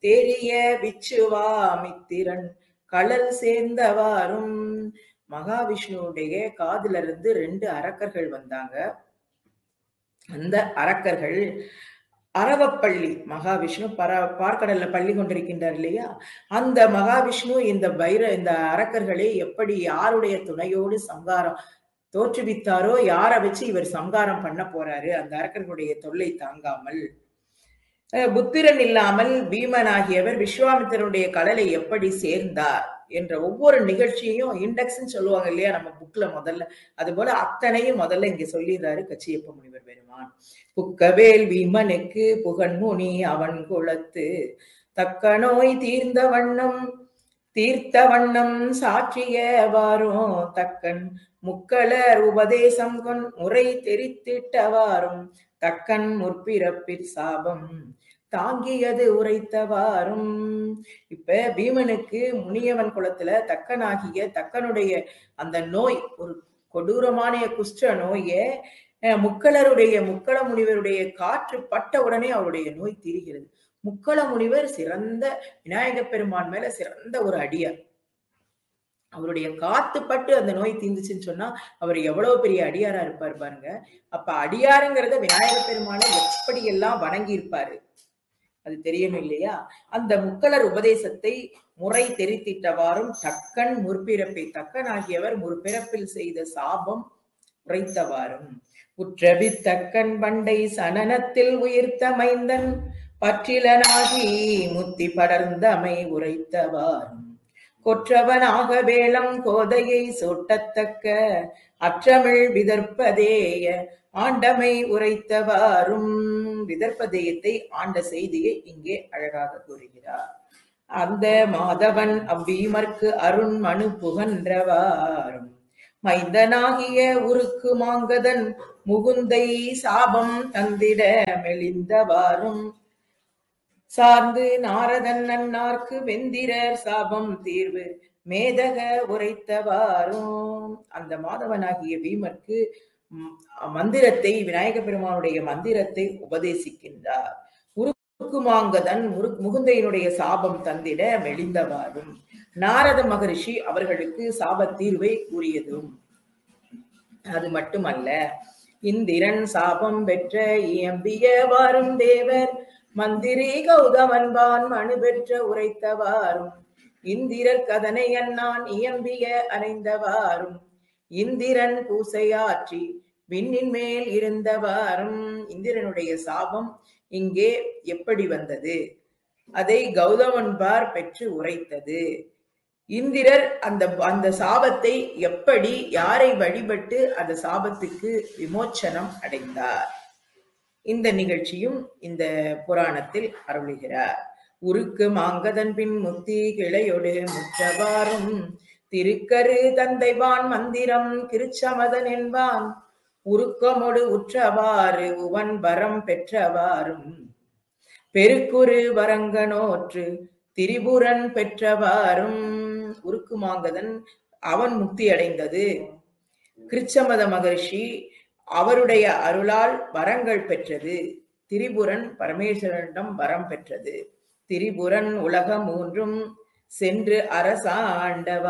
தெரிய விச்சுவாமித்திரன் களல் சேர்ந்தவாறும். மகாவிஷ்ணுவுடைய காதுல இருந்து 2 அரக்கர்கள் வந்தாங்க. அந்த அரக்கர்கள் அரவப்பள்ளி மகாவிஷ்ணு பார்க்கடல்ல பள்ளி கொண்டிருக்கின்றார் இல்லையா, அந்த மகாவிஷ்ணு இந்த அரக்கர்களை எப்படி யாருடைய துணையோடு சங்காரம் தோற்றுவித்தாரோ, யாரை வச்சு இவர் சங்காரம் பண்ண போறாரு, அந்த அரக்கர்களுடைய தொல்லை தாங்காமல் புத்திரன் இல்லாமல் பீமனாகியவர் விஸ்வாமித்திரனுடைய கடலை எப்படி சேர்ந்தார் என்ற ஒவ்வொரு நிகழ்ச்சியையும் இண்டெக்ஸ் சொல்லுவாங்க இல்லையா நம்ம புக்ல முதல்ல, அது போல அத்தனையும் முதல்ல இங்க சொல்லிடுறாரு கச்சியப்ப முனிவர் பெருமான். புக்கவேல் வீமனுக்கு புகன்முனி அவன் குலத்து தக்க நோய் தீர்த்த வண்ணம் சாற்றியவாறும் தக்கன் முக்களர் உபதேசம் கொன் முறை தெரித்திட்டவாறும் தக்கன் முற்பிறப்பிற் சாபம் தாங்கியது உரைத்தவாறும். இப்ப பீமனுக்கு முனியவன் குலத்துல தக்கனுடைய அந்த நோய், ஒரு கொடூரமான குஷ்ட நோய முக்கள முனிவருடைய காற்று பட்ட உடனே அவருடைய நோய் தீருகிறது. முக்கள முனிவர் சிறந்த விநாயக பெருமான் மேல சிறந்த ஒரு அடியார். அவருடைய காத்து பட்டு அந்த நோய் தீர்ந்துச்சுன்னு சொன்னா அவர் எவ்வளவு பெரிய அடியாரா இருப்பார் பாருங்க. அப்ப அடியாருங்கிறத விநாயக பெருமானை எப்படி எல்லாம் வணங்கி இருப்பாரு அது தெரியணும் இல்லையா. அந்த முக்களர் உபதேசத்தை முறை தெரித்திட்டவாறும் தக்கன் முற்பிறப்பை, தக்கன் ஆகியவர் முற்பிறப்பில் செய்த சாபம் உரைத்தவாறும் உற்றபி தக்கன் பண்டை சனனத்தில் உயிர்த்த மைந்தன் பற்றிலனாகி முத்தி படர்ந்தமை உரைத்தவாறும் கொற்றவனாக வேளம் கோதையை சூட்டத்தக்க அற்றமிழ் விதர்ப்பதேய ஆண்டமை உரைத்தவாறும். விதர்ப்பதேயத்தை ஆண்ட செய்தியை இங்கே அழகாக கூறுகிறார். அந்த மாதவன் அவ்வீமர்க்கு அருண் மனு புகன்றவாறும் மைந்தனாகிய உருக்கு மாங்கதன் முகுந்தை சாபம் தந்திட மெலிந்தவாறும் சார்ந்து நாரதன் நன்னார்க்கு வெந்திரர் சாபம் தீர்வு மேதக உரைத்தவாறும். அந்த மாதவனாகிய பீமர்க்கு மந்திரத்தை, விநாயக பெருமானுடைய மந்திரத்தை உபதேசிக்கின்றார். உருக்குமாங்கதன் முகுந்தையினுடைய சாபம் தந்திட மெலிந்தவாறும் நாரத மகரிஷி அவர்களுக்கு சாப தீர்வை கூறியதும். அது மட்டுமல்ல, இந்திரன் சாபம் பெற்ற இயம்பியவாறும் தேவர் மந்திரி கௌதமன்பான் மனு பெற்ற உரைத்தவாறும் இந்திரர் கதனை அண்ணான் இயம்பிய அணைந்தவாறும் இந்திரன் பூசையாற்றி விண்ணின் மேல் இருந்தவாறும். இந்திரனுடைய சாபம் இங்கே எப்படி வந்தது, அதை கௌதமன்பார் பெற்று உரைத்தது. இந்திரர் அந்த சாபத்தை எப்படி, யாரை வழிபட்டு அந்த சாபத்துக்கு விமோச்சனம் அடைந்தார், இந்த நிகழ்ச்சியும் இந்த புராணத்தில் அருளுகிறார். உருக்கு மாங்கதன் பின் முத்தி கிளையொடு முற்றவாறும் திருக்கரு தந்தைவான் மந்திரம் கிருச்சமதன் என்பான் உருக்கமொடு உற்றவாறு உவன் வரம் பெற்றவாறும் பெருக்குரு வரங்கனோற்று திரிபுரன் பெற்றவாறும். உருக்குமாங்கதன் அவன் முக்தி அடைந்தது. கிருச்சமத மகர்ஷி அவருடைய அருளால் வரங்கள் பெற்றது. திரிபுரன் பரமேஸ்வரனிடம் வரம் பெற்றது. திரிபுரன் உலகம் மூன்றும் சென்று அரசாண்டவா